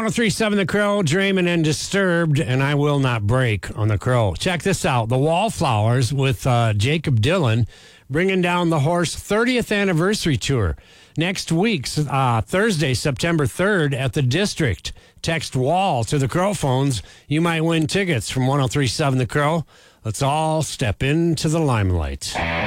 1037 The Crow, Draymond and Disturbed, and I Will Not Break on The Crow. Check this out. The Wallflowers with Jacob Dylan bringing down the Horse 30th anniversary tour. Next week, Thursday, September 3rd at the District. Text WALL to the Crow phones. You might win tickets from 1037 The Crow. Let's all step into the limelight.